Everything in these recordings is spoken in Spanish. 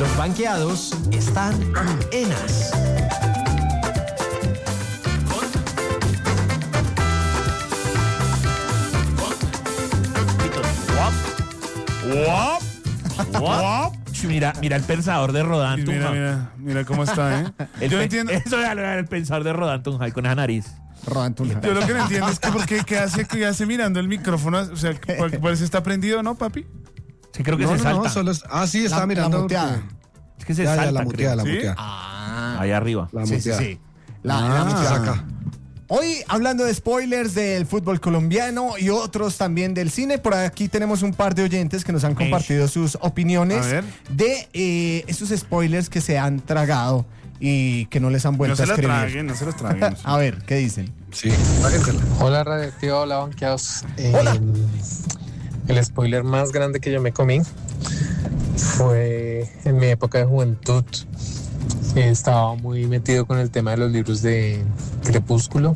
Los banqueados están en As. Mira el pensador de Rodantum. Mira cómo está, ¿eh? Yo no entiendo. Eso era el pensador de Rodantum, con esa nariz. Yo lo que no entiendo es que ¿por qué hace mirando el micrófono? O sea, parece está prendido, ¿no, papi? Sí, creo que se salta. Sí, está mirando. La muteada. Es que se salta, la muteada, creo. la muteada. Ahí arriba. La Sí, muteada. sí. La muteada acá. Hoy hablando de spoilers del fútbol colombiano y otros también del cine, por aquí tenemos un par de oyentes que nos han compartido sus opiniones de esos spoilers que se han tragado y que no les han vuelto a escribir. No se los traguen. A ver, ¿qué dicen? Sí, tráguensela. Hola Radioactivo, hola banqueados. Hola. El spoiler más grande que yo me comí fue en mi época de juventud. Estaba muy metido con el tema de los libros de Crepúsculo.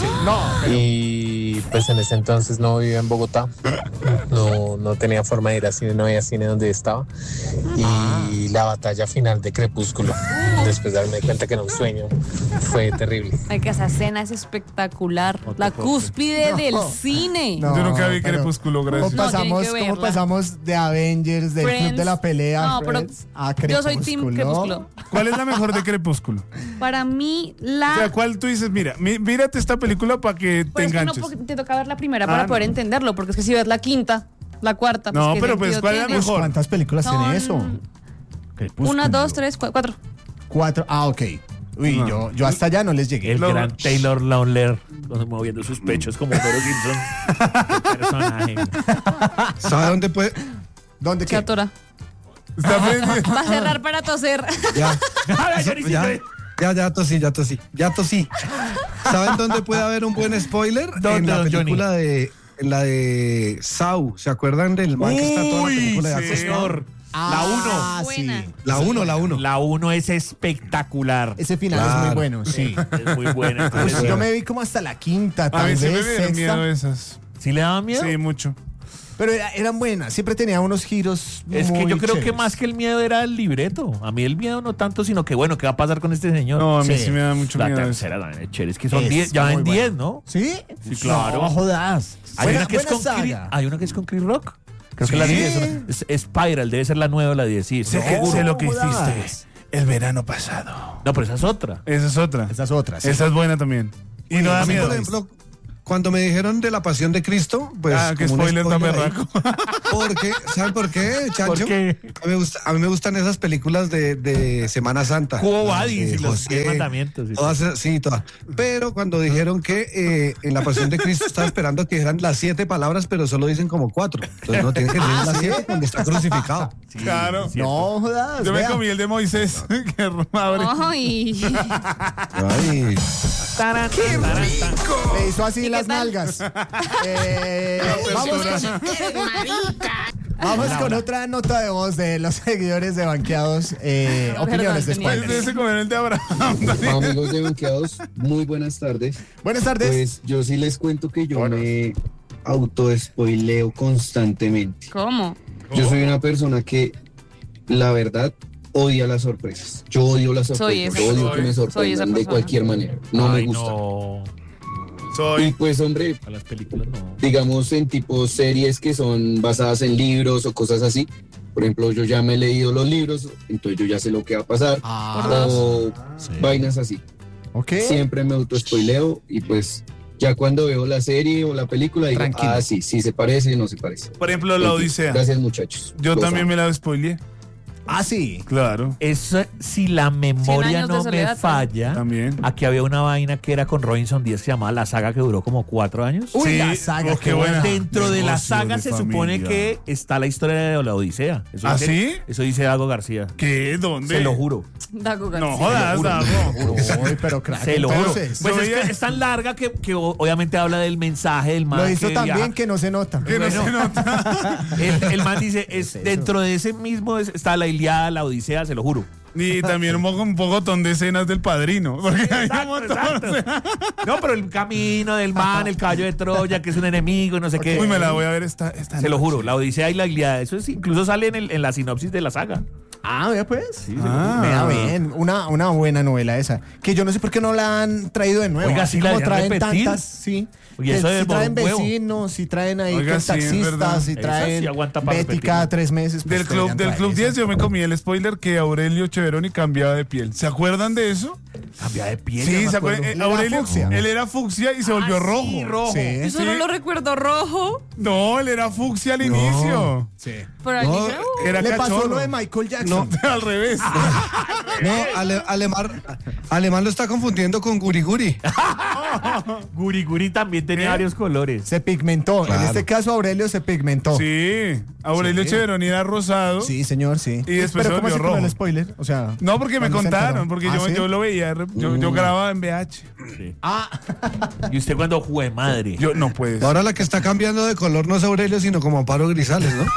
Y pues en ese entonces no vivía en Bogotá. No tenía forma de ir a cine, no había cine donde estaba. Y la batalla final de Crepúsculo, después de darme cuenta que era un sueño, fue terrible. Ay, que esa escena es espectacular. La cúspide del cine. No, Yo nunca vi pero Crepúsculo, gracias. tienen que ¿Cómo verla. pasamos de Avengers, del Friends? Club de la Pelea, No, pero Friends, a yo soy team Crepúsculo. ¿Cuál es la mejor de Crepúsculo? Para mí, O sea, ¿cuál tú dices? Mírate esta película para que te Pero es que no, enganches. porque te toca ver la primera para poder entenderlo, porque es que si ves la quinta, la cuarta, pues No, ¿qué pero pues, sentido ¿cuál es la tiene? mejor? ¿Cuántas películas Son tiene eso? Crepúsculo. 1, 2, 3, 4. 4. Ok. Uy, No. yo hasta allá no les llegué. El gran Taylor Lautner moviendo sus pechos como Homero Simpson. Qué personaje. ¿Sabe dónde puede? ¿Dónde Se qué? atora. Está prendido. Va a cerrar para toser. Ya. Ya tosí. ¿Saben dónde puede haber un buen spoiler? ¿Dónde, en la don película en la de Saw. ¿Se acuerdan del man que está toda la película de acción? Señor. Ah, sí. buena. La 1. La 1 es espectacular. Ese final es Claro. muy bueno, sí. Es muy buena. Pues yo me vi como hasta la quinta, A tal mí sí me vez dieron miedo sexta. esas. ¿Sí le daba miedo? Sí, mucho. Pero eran buenas, siempre tenía unos giros Es que muy yo creo que chéveres. más que el miedo era el libreto. A mí el miedo no tanto, sino que bueno, ¿qué va a pasar con este señor? No, a mí Sí. sí me da mucho La miedo. tercera también es chévere. Es que son Es 10, ya muy en buena. 10, ¿no? ¿Sí? Sí, claro. No jodas. Hay una que es Buena con Chris, saga. hay una que es con Chris Rock. Creo Sí. que la 10 es Spiral, debe ser la 9 o la 10. Sí, Sé lo que hiciste el verano pasado. No, pero esa es otra. Esa es otra. Esas otras. Esa es buena también. Y no da A mí, miedo. por ejemplo, cuando me dijeron de la Pasión de Cristo, pues Qué como un spoiler tan ahí. berraco. Porque, ¿saben por qué, Chancho? ¿Por qué? A mí me gustan esas películas de Semana Santa. Cubo Las Badis de y los José, 10 mandamientos. y todas, sí, todas. Pero cuando dijeron que en la Pasión de Cristo estaba esperando que dijeran las 7 palabras, pero solo dicen como 4. Entonces no tienen que decir las 7 cuando está crucificado. Sí, Claro. es cierto. No jodas. Yo me vea. comí el de Moisés. Que abre. Ay. Ay, Tarán, tarán, tarán. Le hizo así ¿Y qué las tal? nalgas. Vamos con otra nota de voz de los seguidores de Banqueados. Opiniones de Perdón, Es de spoilers. ese comer el de Abraham. Amigos de Banqueados, muy buenas tardes. Buenas tardes. Pues yo sí les cuento que yo me autoespoileo constantemente. ¿Cómo? Yo soy una persona que, la verdad, odia las sorpresas. Yo odio las Soy sorpresas. esa Yo odio que me Soy esa sorprendan de persona. cualquier manera. No me Ay, gusta. no. Y Soy. pues, hombre, A las películas no. digamos en tipo series que son basadas en libros o cosas así. Por ejemplo, yo ya me he leído los libros, entonces yo ya sé lo que va a pasar. Por dos. O vainas así. Ok. Siempre me autoespoileo y pues ya cuando veo la serie o la película digo, Tranquilo. sí, se parece, no se parece. Por ejemplo, la En fin, Odisea. Gracias, muchachos. Yo Los también amo. me la spoileé. Ah, sí. Claro. Eso, si la memoria años de no me soledad, falla, También. aquí había una vaina que era con Robinson Díaz que se llamaba La Saga, que duró como 4 años. Uy, Sí, la saga. qué buena. Dentro de la Negocios saga de se supone familia. que está la historia de la Odisea. Eso ¿Ah, dice- sí? Eso dice Dago García. ¿Qué? ¿Dónde? Se lo juro. Dago García. No jodas, Dago. Uy, pero crack. Se lo juro. entonces. Pues Yo es veía- que es tan larga que obviamente habla del mensaje del man. Lo hizo que tan bien viaja. que no se nota. Que no Bueno. se nota. El man dice, dentro de ese mismo está la Ilíada, la Odisea, se lo juro. Y también un pocotón de escenas del Padrino. Porque hay un Exacto, montón. exacto. No, pero el camino del man, el caballo de Troya, que es un enemigo y no sé qué. Uy, me la voy a ver esta Se lo juro, la Odisea y la Ilíada. Eso incluso sale en la sinopsis de la saga. Vea pues. Sí, Vea bien. Una buena novela esa. Que yo no sé por qué no la han traído de nuevo. Oiga, así sí la como deberían traen repetir. tantas, sí. Oye, eso de si traen huevo. vecinos, si traen ahí Oiga, que sí, es verdad. taxistas, si Esa traen sí aguanta para Betty repetir. cada 3 meses. pues Del club deberían traer 10 esa. yo me comí el spoiler que Aurelio Cheveroni cambiaba de piel. ¿Se acuerdan de eso? Cambia de piel. Sí, ya me ¿se acuerdo. acuerdan? Él era Aurelio, fucsia. él era fucsia y se volvió rojo. Sí, rojo. Sí. Yo solo lo recuerdo rojo. No, él era fucsia al inicio. Sí. Por ahí No, dije, Era Le pasó cachorro. lo de Michael Jackson. No, al revés. No, Alemán lo está confundiendo con Guri Guri. Guri Guri también tenía varios colores. Se pigmentó. Claro. En este caso, Aurelio se pigmentó. Sí, Aurelio Cheveroni era rosado. Sí, señor, sí. Y después Pero se ¿cómo volvió así con rojo. el spoiler? O sea, No, porque me ¿cuándo se contaron, enteró? porque ¿Ah, yo, sí? yo lo veía, yo grababa en VH. Sí. Ah, Y usted cuando jugué madre. Yo no puedes. Ahora la que está cambiando de color no es Aurelio, sino como Amparo Grisales, ¿no?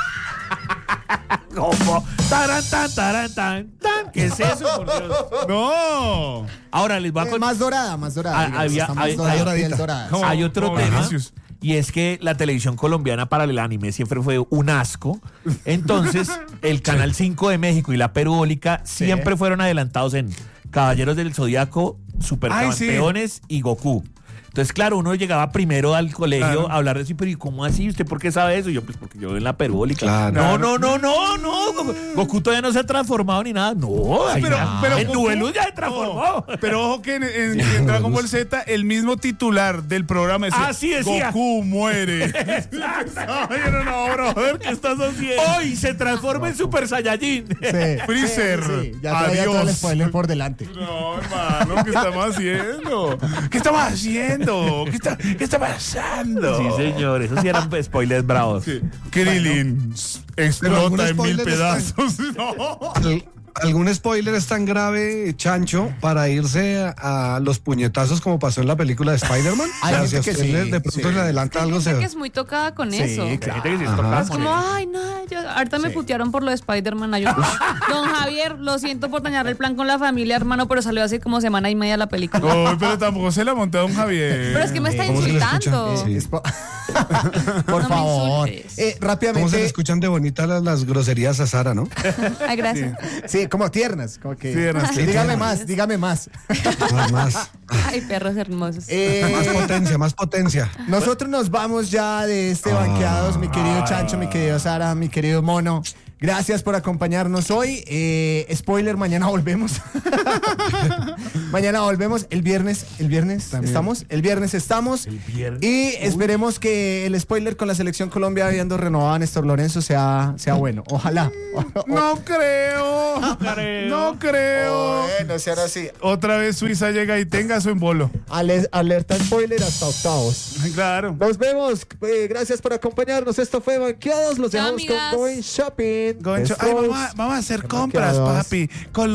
Como taran, tan. ¿Qué es eso, por Dios? No. Ahora les voy a contar. más dorada, más dorada. Ah, digamos, había- está más hay- dorada, hay- piel dorada. ¿Cómo? Hay otro Como tema. Vinicius. Y es que la televisión colombiana para el anime siempre fue un asco. Entonces, el Canal 5 de México y la Perubólica siempre fueron adelantados en Caballeros del Zodíaco, Supercampeones y Goku. Entonces, claro, uno llegaba primero al colegio Claro. a hablar de eso, pero ¿y cómo así? ¿Usted por qué sabe eso? Y yo, pues porque yo veo en la Perubólica. Claro. No. Goku todavía no se ha transformado ni nada. No, ahí Pero- ya. pero en Goku- Nubeluz ya se transformó. Pero ojo que en Dragon Ball Z el mismo titular del programa decía, Así decía. Goku muere. Ay, no, brother, ¿qué estás haciendo? Hoy se transforma en Super Saiyajin. Sí, Freezer, Ya traía todo el adiós. spoiler por delante. No, hermano, ¿qué estamos haciendo? ¿Qué estamos haciendo? ¿Qué está pasando? Sí, señor, esos sí eran spoilers bravos. Sí. Krillin explota algún en 1000 spoiler está- pedazos. No. ¿Algún spoiler es tan grave, Chancho, para irse a los puñetazos como pasó en la película de Spider-Man? Hay gente si a que usted sí, de pronto sí. le adelanta algo, gente que se... es muy tocada con Sí, eso. Hay claro. gente que sí es Ajá. tocada Es con como, eso. ay, no, ahorita me putearon por lo de Spider-Man. Don Javier, lo siento por dañar el plan con la familia, hermano, pero salió hace como semana y media la película. Uy, pero tampoco se la monté a don Javier. Pero es que me está ¿Cómo se le escucha? insultando. Sí. No Por me favor. insultes. ¿Cómo se le Rápidamente. escuchan de bonitas las groserías a Sara, no? Ay, gracias. Sí, como tiernas. Como que, Tiernas, Sí, sí, dígame tiernas. dígame más. Más. Ay, perros hermosos. Más potencia. Nosotros nos vamos ya de este banqueados, mi querido Chancho, mi querido Sara, mi querido Mono. Gracias por acompañarnos hoy. Spoiler, mañana volvemos. Mañana volvemos. El viernes estamos. El viernes estamos. viernes. Y esperemos que el spoiler con la selección Colombia habiendo renovado a Néstor Lorenzo sea bueno. Ojalá. No creo. No creo. Bueno, sean así. Otra vez Suiza llega y tenga su embolo. Alerta spoiler hasta octavos. Claro. Nos vemos. Gracias por acompañarnos. Esto fue Banqueados. Los Chao, dejamos con amigas. Going Shopping. Goncho, Esto ay, es vamos a hacer compras, Banqueados. papi. Con